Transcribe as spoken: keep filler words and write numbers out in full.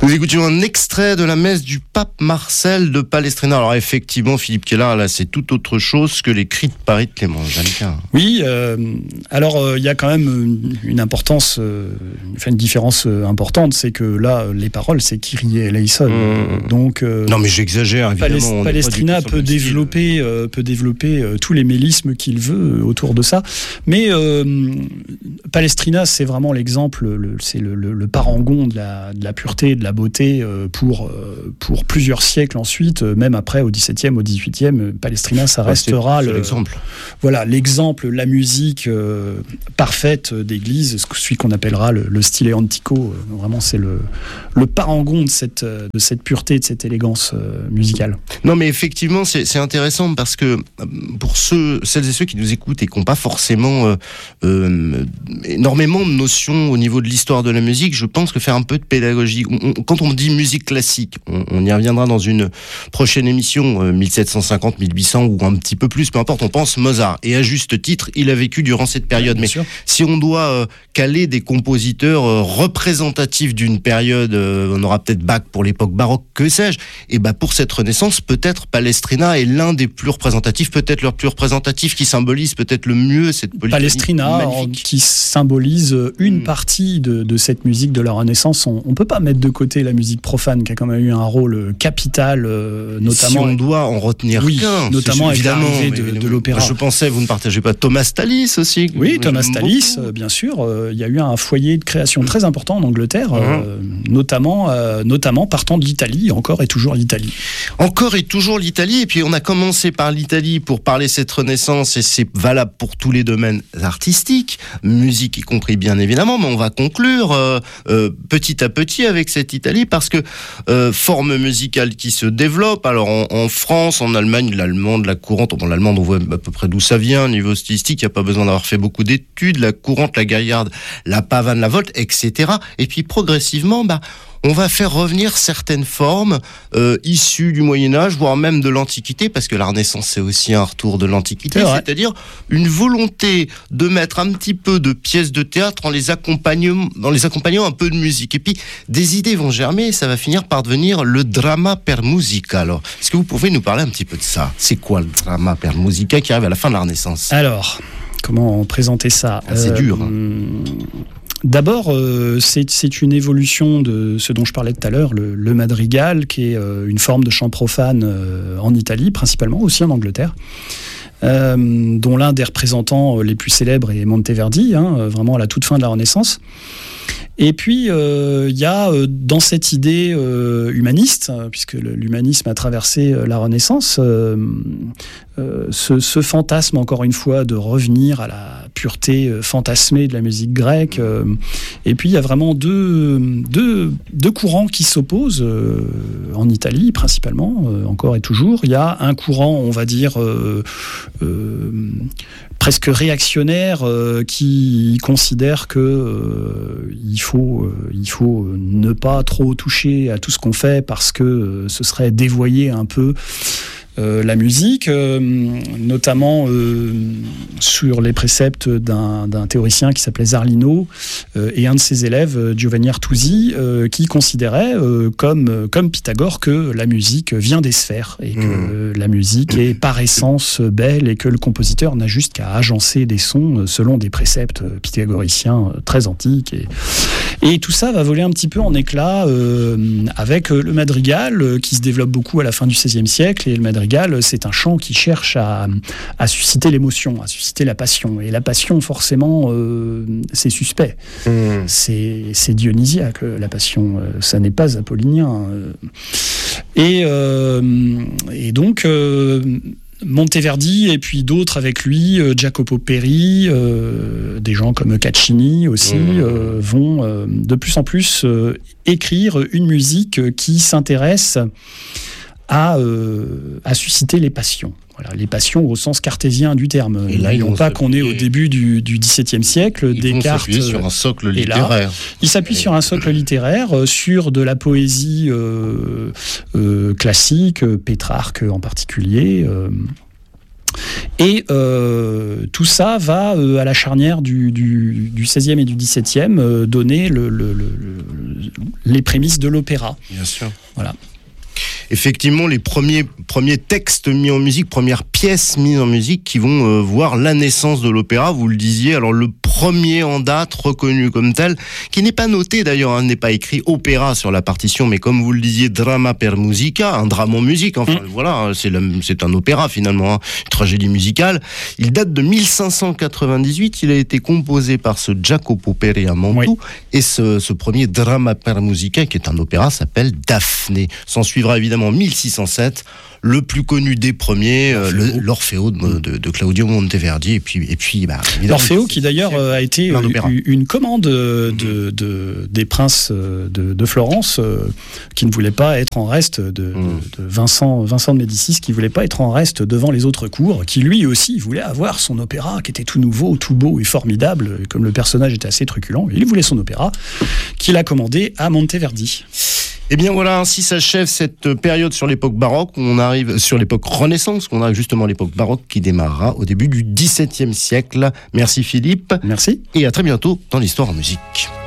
Nous écoutions un extrait de la messe du pape Marcel de Palestrina. Alors effectivement, Philippe Keller, là, c'est tout autre chose que les cris de Paris de Clément Jeannequin. Oui, euh, alors il euh, y a quand même une, une importance, euh, enfin, une différence euh, importante, c'est que là, les paroles, c'est Kyrie eleison. Mmh. Donc, euh, non mais j'exagère, évidemment. Palest- Palestrina peut développer, euh, peut développer euh, tous les mélismes qu'il veut euh, autour de ça. Mais euh, Palestrina, c'est vraiment l'exemple, le, c'est le, le, le parangon de la, de la pureté, de la beauté pour, pour plusieurs siècles ensuite, même après au dix-septième, au dix-huitième, Palestrina, ça restera c'est, c'est le, l'exemple. Voilà, l'exemple, la musique euh, parfaite d'église, celui qu'on appellera le, le style antico. Vraiment, c'est le, le parangon de cette, de cette pureté, de cette élégance euh, musicale. Non, mais effectivement, c'est, c'est intéressant parce que pour ceux, celles et ceux qui nous écoutent et qui n'ont pas forcément euh, euh, énormément de notions au niveau de l'histoire de la musique, je pense que faire un peu de pédagogie, on, quand on dit musique classique, on, on y reviendra dans une prochaine émission, euh, mille sept cent cinquante, mille huit cents ou un petit peu plus, peu importe, on pense Mozart. Et à juste titre, il a vécu durant cette période. Bien Mais sûr. Si on doit euh, caler des compositeurs euh, représentatifs d'une période, euh, on aura peut-être Bach pour l'époque baroque, que sais-je, et ben pour cette Renaissance, peut-être Palestrina est l'un des plus représentatifs, peut-être le plus représentatif, qui symbolise peut-être le mieux cette polyphonie Palestrina, en, qui symbolise une mmh. partie de, de cette musique de la Renaissance. On ne peut pas mettre de côté la musique profane, qui a quand même eu un rôle capital, euh, notamment... Si on doit en retenir oui, qu'un, notamment avec évidemment, l'arrivée de, de l'opéra. Je pensais, vous ne partagez pas Thomas Tallis aussi. Oui, Thomas Tallis, euh, bien sûr. Il euh, y a eu un foyer de création très important en Angleterre, mmh. euh, notamment, euh, notamment partant de l'Italie, encore et toujours l'Italie. Encore et toujours l'Italie, et puis on a commencé par l'Italie pour parler cette Renaissance, et c'est valable pour tous les domaines artistiques, musique y compris bien évidemment, mais on va conclure euh, euh, petit à petit avec cette Italie, parce que euh, forme musicale qui se développe, alors en, en France, en Allemagne, l'allemande, la courante, bon l'allemande on voit à peu près d'où ça vient, niveau stylistique, il n'y a pas besoin d'avoir fait beaucoup d'études, la courante, la gaillarde, la pavane, la volte, et cetera. Et puis progressivement, bah, on va faire revenir certaines formes euh, issues du Moyen-Âge, voire même de l'Antiquité, parce que la Renaissance, c'est aussi un retour de l'Antiquité, c'est c'est-à-dire une volonté de mettre un petit peu de pièces de théâtre en les accompagnant, en les accompagnant un peu de musique. Et puis, des idées vont germer et ça va finir par devenir le drama per musica. Alors, est-ce que vous pouvez nous parler un petit peu de ça ? C'est quoi le drama per musica qui arrive à la fin de la Renaissance ? Alors, comment présenter ça ? ah, C'est euh, dur. Hein. D'abord, euh, c'est, c'est une évolution de ce dont je parlais tout à l'heure, le, le madrigal, qui est euh, une forme de chant profane euh, en Italie, principalement, aussi en Angleterre, euh, dont l'un des représentants les plus célèbres est Monteverdi, hein, vraiment à la toute fin de la Renaissance. Et puis, il euh, y a euh, dans cette idée euh, humaniste, puisque le, l'humanisme a traversé euh, la Renaissance, euh, euh, ce, ce fantasme, encore une fois, de revenir à la pureté euh, fantasmée de la musique grecque. Euh, et puis, il y a vraiment deux, deux, deux courants qui s'opposent, euh, en Italie principalement, euh, encore et toujours. Il y a un courant, on va dire... Euh, euh, presque réactionnaire euh, qui considère que euh, il faut euh, il faut ne pas trop toucher à tout ce qu'on fait parce que euh, ce serait dévoyer un peu Euh, la musique, euh, notamment euh, sur les préceptes d'un, d'un théoricien qui s'appelait Zarlino euh, et un de ses élèves, Giovanni Artusi, euh, qui considérait, euh, comme, comme Pythagore, que la musique vient des sphères et que mmh. la musique est par essence belle et que le compositeur n'a juste qu'à agencer des sons selon des préceptes pythagoriciens très antiques. Et, et tout ça va voler un petit peu en éclats euh, avec le madrigal euh, qui se développe beaucoup à la fin du seizième siècle. Et le madrigal, c'est un chant qui cherche à, à susciter l'émotion, à susciter la passion. Et la passion, forcément, euh, c'est suspect. Mmh. C'est, c'est dionysiaque, la passion. Ça n'est pas apollinien. Et, euh, et donc... Euh, Monteverdi et puis d'autres avec lui, euh, Jacopo Peri, euh, des gens comme Caccini aussi, mmh. euh, vont euh, de plus en plus euh, écrire une musique qui s'intéresse à, euh, à susciter les passions. Voilà, les passions au sens cartésien du terme. Et là, n'oublions pas qu'on est au début du, du dix-septième siècle. Ils Descartes vont s'appuyer sur un socle littéraire. Là, il s'appuie et... sur un socle littéraire, euh, sur de la poésie euh, euh, classique, Pétrarque en particulier. Euh, Et euh, tout ça va euh, à la charnière du, du, du seizième et du dix-septième euh, donner le, le, le, les prémices de l'opéra. Bien sûr. Voilà. Effectivement, les premiers, premiers textes mis en musique, premières pièces mises en musique qui vont euh, voir la naissance de l'opéra, vous le disiez, alors le premier en date reconnu comme tel, qui n'est pas noté d'ailleurs, hein, n'est pas écrit opéra sur la partition, mais comme vous le disiez, drama per musica, un drame en musique, enfin mmh. voilà, c'est, la, c'est un opéra finalement, hein, une tragédie musicale. Il date de mille cinq cent quatre-vingt-dix-huit, il a été composé par ce Jacopo Periamontu, oui. et ce, ce premier drama per musica, qui est un opéra, s'appelle Daphné. S'en suivra évidemment en mille six cent sept, le plus connu des premiers, euh, le, l'Orfeo de, de, de Claudio Monteverdi, et puis, et puis bah, l'Orfeo qui d'ailleurs euh, a été euh, une commande de, de, de, des princes de, de Florence, euh, qui ne voulaient pas être en reste, de, mm. de, de Vincent, Vincent de Médicis, qui ne voulait pas être en reste devant les autres cours, qui lui aussi voulait avoir son opéra, qui était tout nouveau, tout beau et formidable, comme le personnage était assez truculent, il voulait son opéra, qu'il a commandé à Monteverdi. Eh bien voilà, ainsi s'achève cette période sur l'époque baroque, on arrive sur l'époque Renaissance, on arrive justement à l'époque baroque qui démarrera au début du dix-septième siècle. Merci Philippe. Merci. Et à très bientôt dans l'Histoire en musique.